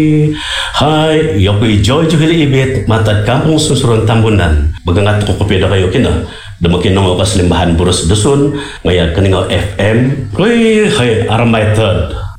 Hai, yokoy Joy Juhili Ibit, matad kampung susuron tambunan. Bagangat ko kopya kayo kina. Damakin nang ako limbahan buros dusun, ngaya kaningaw FM. Kuy, hay, aramay tad.